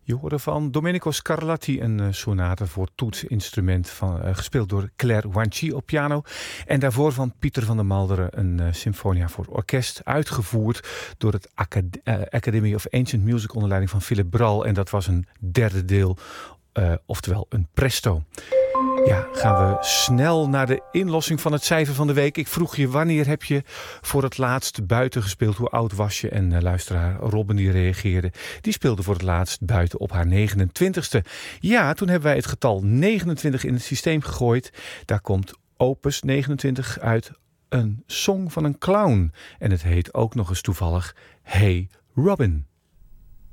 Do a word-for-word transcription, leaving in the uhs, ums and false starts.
Je hoorde van Domenico Scarlatti een uh, sonate voor toetsinstrument van, uh, gespeeld door Claire Wanchi op piano. En daarvoor van Pieter van der Malderen een uh, symfonia voor orkest, uitgevoerd door het Acad- uh, Academy of Ancient Music onder leiding van Philip Bral. En dat was een derde deel, uh, oftewel een presto. Ja, gaan we snel naar de inlossing van het cijfer van de week. Ik vroeg je, wanneer heb je voor het laatst buiten gespeeld? Hoe oud was je? En uh, luisteraar Robin die reageerde. Die speelde voor het laatst buiten op haar negenentwintigste. Ja, toen hebben wij het getal negenentwintig in het systeem gegooid. Daar komt opus negenentwintig uit, een song van een clown. En het heet ook nog eens toevallig Hey Robin.